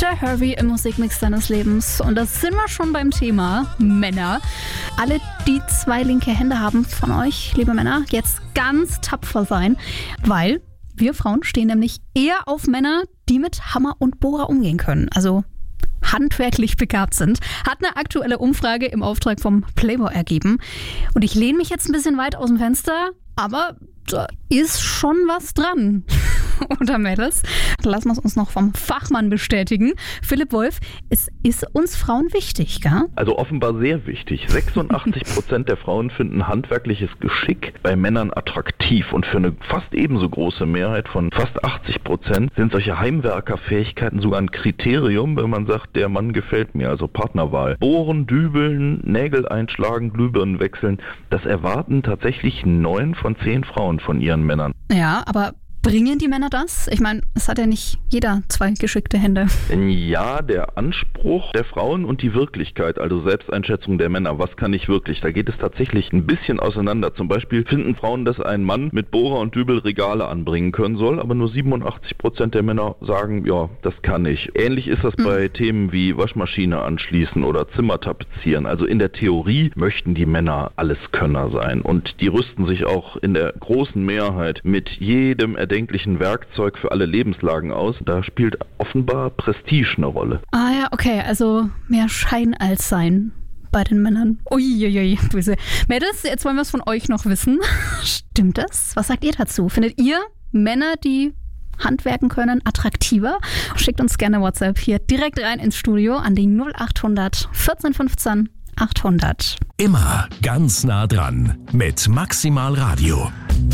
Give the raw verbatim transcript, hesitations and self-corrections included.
Peter Hervey im Musikmix deines Lebens. Und da sind wir schon beim Thema Männer. Alle, die zwei linke Hände haben von euch, liebe Männer, jetzt ganz tapfer sein, weil wir Frauen stehen nämlich eher auf Männer, die mit Hammer und Bohrer umgehen können. Also handwerklich begabt sind, hat eine aktuelle Umfrage im Auftrag vom Playboy ergeben. Und ich lehne mich jetzt ein bisschen weit aus dem Fenster, aber da ist schon was dran. Oder Mädels? Lassen wir es uns noch vom Fachmann bestätigen. Philipp Wolf, es ist uns Frauen wichtig, gell? Also offenbar sehr wichtig. sechsundachtzig Prozent der Frauen finden handwerkliches Geschick bei Männern attraktiv. Und für eine fast ebenso große Mehrheit von fast achtzig Prozent sind solche Heimwerkerfähigkeiten sogar ein Kriterium, wenn man sagt, der Mann gefällt mir, also Partnerwahl. Bohren, dübeln, Nägel einschlagen, Glühbirnen wechseln, das erwarten tatsächlich neun von zehn Frauen von ihren Männern. Ja, aber bringen die Männer das? Ich meine, es hat ja nicht jeder zwei geschickte Hände. Ja, der Anspruch der Frauen und die Wirklichkeit, also Selbsteinschätzung der Männer, was kann ich wirklich? Da geht es tatsächlich ein bisschen auseinander. Zum Beispiel finden Frauen, dass ein Mann mit Bohrer und Dübel Regale anbringen können soll, aber nur siebenundachtzig Prozent der Männer sagen, ja, das kann ich. Ähnlich ist das mhm. bei Themen wie Waschmaschine anschließen oder Zimmer tapezieren. Also in der Theorie möchten die Männer Alleskönner sein und die rüsten sich auch in der großen Mehrheit mit jedem erdenklichen Werkzeug für alle Lebenslagen aus. Da spielt offenbar Prestige eine Rolle. Ah ja, okay, also mehr Schein als Sein bei den Männern. Uiuiui, böse. Mädels, jetzt wollen wir es von euch noch wissen. Stimmt das? Was sagt ihr dazu? Findet ihr Männer, die handwerken können, attraktiver? Schickt uns gerne WhatsApp hier direkt rein ins Studio an die null achthundert vierzehn fünfzehn achthundert. Immer ganz nah dran mit Maximal Radio.